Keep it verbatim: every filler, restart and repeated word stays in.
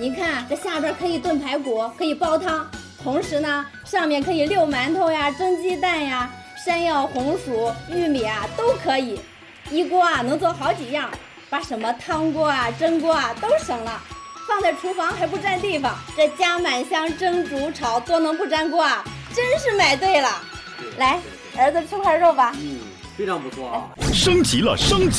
你看这下边可以炖排骨，可以煲汤，同时呢上面可以溜馒头呀、蒸鸡蛋呀、山药、红薯、玉米啊都可以。一锅啊能做好几样，把什么汤锅啊、蒸锅啊都省了，放在厨房还不占地方。这加满香、蒸、煮、炒都能不粘锅啊，真是买对了。来，儿子吃块肉吧。 嗯，非常不错啊。 升级了，升级。